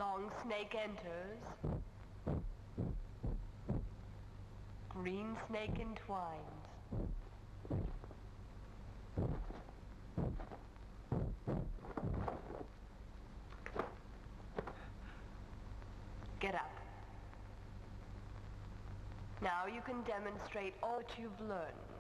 Long snake enters. Green snake entwines. Get up. Now you can demonstrate all that you've learned.